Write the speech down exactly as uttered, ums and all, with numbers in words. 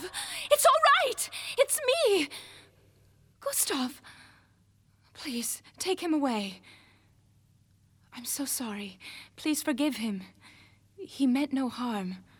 Gustav! It's all right! It's me! Gustav! Please, take him away. I'm so sorry. Please forgive him. He meant no harm.